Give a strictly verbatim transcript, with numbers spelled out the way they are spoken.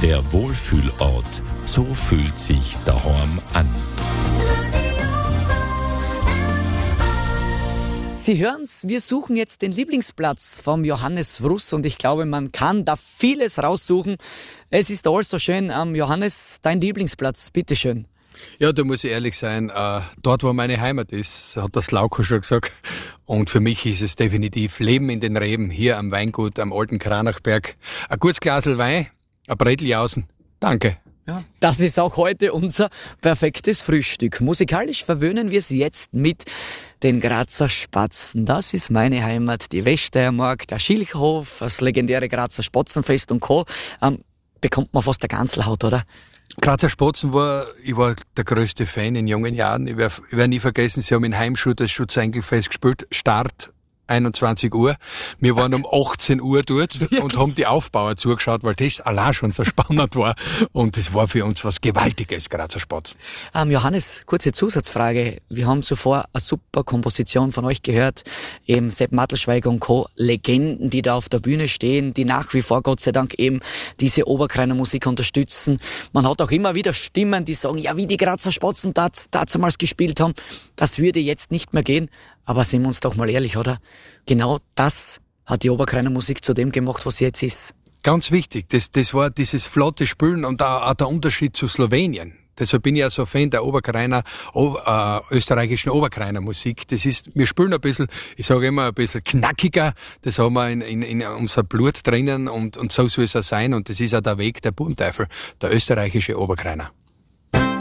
Der Wohlfühlort. So fühlt sich daheim an. Sie hören's, wir suchen jetzt den Lieblingsplatz vom Johannes Wruss und ich glaube, man kann da vieles raussuchen. Es ist alles so schön. Ähm, Johannes, dein Lieblingsplatz, bitteschön. Ja, da muss ich ehrlich sein, äh, dort wo meine Heimat ist, hat das Lauko schon gesagt. Und für mich ist es definitiv Leben in den Reben, hier am Weingut, am alten Kranachberg. Ein gutes Glasl Wein, ein Brätli außen. Danke. Ja. Das ist auch heute unser perfektes Frühstück. Musikalisch verwöhnen wir es jetzt mit den Grazer Spatzen. Das ist meine Heimat, die Weststeiermark, der Schilchhof, das legendäre Grazer Spatzenfest und Co. Ähm, bekommt man fast der Ganzelhaut, oder? Grazer Spatzen war, ich war der größte Fan in jungen Jahren. Ich werde werd nie vergessen, sie haben in Heimschuh das Schutzeinkelfest gespielt. Start einundzwanzig Uhr. Wir waren um achtzehn Uhr dort und haben die Aufbauer zugeschaut, weil das allein schon so spannend war. Und das war für uns was Gewaltiges, Grazer Spatzen. Ähm, Johannes, kurze Zusatzfrage. Wir haben zuvor eine super Komposition von euch gehört. Eben Sepp Mattelschweiger und Co. Legenden, die da auf der Bühne stehen, die nach wie vor, Gott sei Dank, eben diese Oberkreiner Musik unterstützen. Man hat auch immer wieder Stimmen, die sagen, ja, wie die Grazer Spatzen damals gespielt haben, das würde jetzt nicht mehr gehen. Aber sind wir uns doch mal ehrlich, oder? Genau das hat die Oberkreiner Musik zu dem gemacht, was sie jetzt ist. Ganz wichtig, das, das war dieses flotte Spielen und auch der Unterschied zu Slowenien. Deshalb bin ich ja so ein Fan der Oberkreiner, äh, österreichischen Oberkreiner Musik. Das ist, wir spielen ein bisschen, ich sage immer, ein bisschen knackiger. Das haben wir in, in, in unser Blut drinnen und, und so soll es auch sein. Und das ist auch der Weg der Burmteufel, der österreichische Oberkreiner.